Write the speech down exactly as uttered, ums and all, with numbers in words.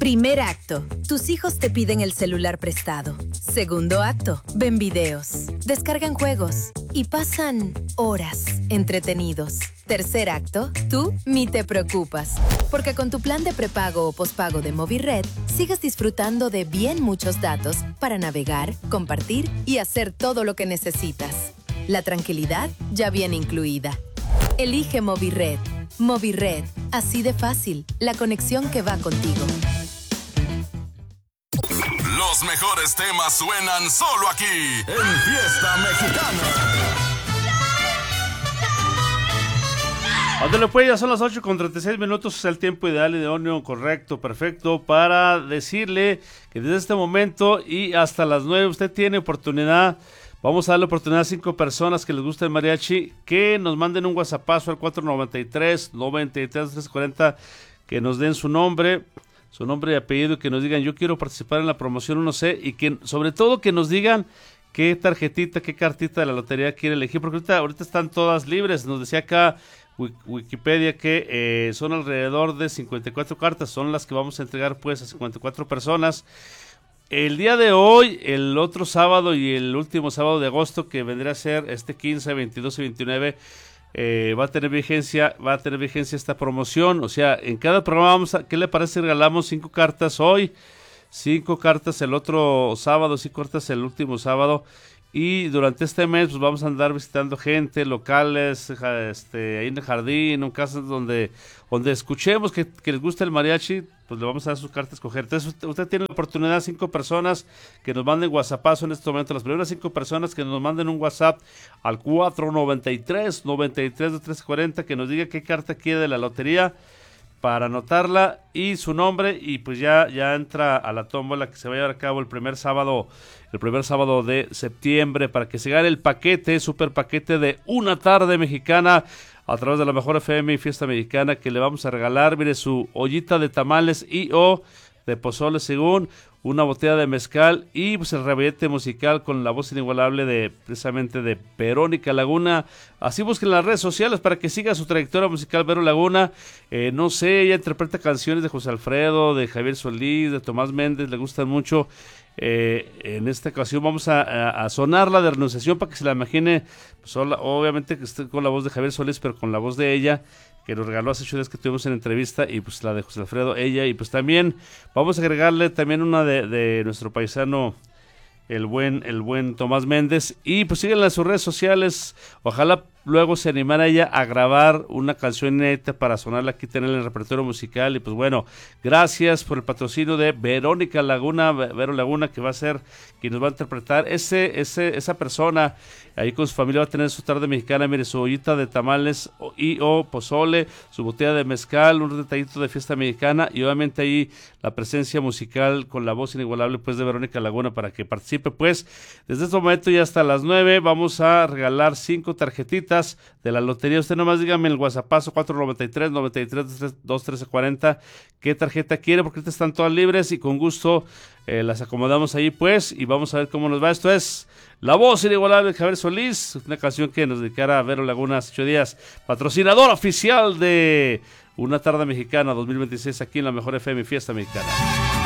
Primer acto. Tus hijos te piden el celular prestado. Segundo acto. Ven videos, descargan juegos y pasan horas entretenidos. Tercer acto. Tú ni te preocupas, porque con tu plan de prepago o pospago de Movirred, sigues disfrutando de bien muchos datos para navegar, compartir y hacer todo lo que necesitas. La tranquilidad ya viene incluida. Elige Movirred. Movirred. Así de fácil. La conexión que va contigo. Los mejores temas suenan solo aquí, en Fiesta Mexicana. Ándale pues, ya son las ocho con treinta y seis minutos, es el tiempo ideal y idóneo, correcto, perfecto, para decirle que desde este momento y hasta las nueve usted tiene oportunidad. Vamos a darle oportunidad a cinco personas que les guste el mariachi, que nos manden un whatsappazo al cuatro noventa y tres, noventa y tres, trescientos cuarenta, que nos den su nombre, su nombre y apellido, y que nos digan yo quiero participar en la promoción, no sé, y que sobre todo que nos digan qué tarjetita, qué cartita de la lotería quiere elegir, porque ahorita, ahorita están todas libres. Nos decía acá Wikipedia que eh, son alrededor de cincuenta y cuatro cartas, son las que vamos a entregar pues a cincuenta y cuatro personas. El día de hoy, el otro sábado y el último sábado de agosto, que vendría a ser este quince, veintidós y veintinueve, eh, va a tener vigencia, va a tener vigencia esta promoción. O sea, en cada programa vamos a, ¿qué le parece si regalamos cinco cartas hoy? Cinco cartas el otro sábado, cinco cartas el último sábado. Y durante este mes pues vamos a andar visitando gente, locales, este, ahí en el jardín, en casas donde, donde escuchemos que, que les gusta el mariachi, pues le vamos a dar sus cartas a escoger. Entonces usted, usted tiene la oportunidad, cinco personas que nos manden whatsappazo en este momento, las primeras cinco personas que nos manden un WhatsApp al cuatro noventa y tres, noventa y tres, trescientos cuarenta, que nos diga qué carta quiere de la lotería, para anotarla y su nombre, y pues ya, ya entra a la tómbola que se va a llevar a cabo el primer sábado, el primer sábado de septiembre, para que se gane el paquete, super paquete de una tarde mexicana a través de la mejor F M y Fiesta Mexicana, que le vamos a regalar, mire, su ollita de tamales y o de pozole según, una botella de mezcal y pues el ramillete musical con la voz inigualable de precisamente de Verónica Laguna. Así busquen las redes sociales para que siga su trayectoria musical Vero Laguna. Eh, no sé, ella interpreta canciones de José Alfredo, de Javier Solís, de Tomás Méndez, le gustan mucho. Eh, en esta ocasión vamos a, a, a sonar la de Renunciación para que se la imagine, pues, obviamente que esté con la voz de Javier Solís, pero con la voz de ella, que nos regaló hace ocho días que tuvimos en entrevista, y pues la de José Alfredo, ella, y pues también vamos a agregarle también una de, de nuestro paisano, el buen, el buen Tomás Méndez, y pues síguenla en sus redes sociales. Ojalá luego se animara ella a grabar una canción inédita para sonarla aquí, tenerla en el repertorio musical. Y pues bueno, gracias por el patrocinio de Verónica Laguna, Vero Laguna, que va a ser quien nos va a interpretar. Ese, ese, esa persona ahí con su familia va a tener su tarde mexicana, mire, su ollita de tamales y o pozole, su botella de mezcal, un detallito de Fiesta Mexicana, y obviamente ahí la presencia musical con la voz inigualable pues de Verónica Laguna, para que participe pues desde este momento y hasta las nueve. Vamos a regalar cinco tarjetitas de la lotería. Usted nomás dígame el whatsappazo cuatro noventa y tres, noventa y tres, dos trece cuarenta qué tarjeta quiere, porque ahorita están todas libres y con gusto eh, las acomodamos ahí pues, y vamos a ver cómo nos va. Esto es La Voz Inigualable de Javier Solís, una canción que nos dedicará a Vero Laguna hace ocho días, patrocinador oficial de Una Tarde Mexicana dos mil veintiséis aquí en la mejor F M y Fiesta Mexicana.